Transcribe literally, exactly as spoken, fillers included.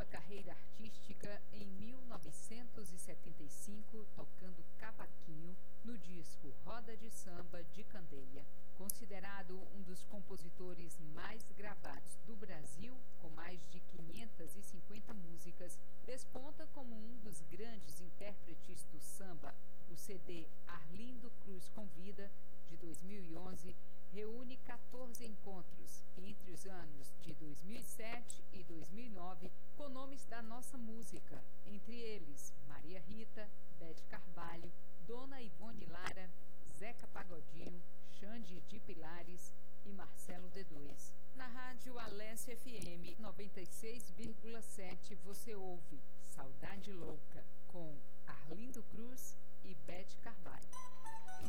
sua carreira artística em mil novecentos e setenta e cinco, tocando cavaquinho no disco Roda de Samba de Candeia. Considerado um dos compositores mais gravados do Brasil, com mais de quinhentas e cinquenta músicas, desponta como um dos grandes intérpretes do samba. O C D Arlindo Cruz Convida, de dois mil e onze, reúne quatorze encontros entre os anos de dois mil e sete e dois mil e nove com nomes da nossa música, entre eles Maria Rita, Beth Carvalho, Dona Ivone Lara, Zeca Pagodinho, Xande de Pilares e Marcelo D dois. Na rádio Alesse F M noventa e seis vírgula sete você ouve Saudade Louca com Arlindo Cruz e Beth Carvalho.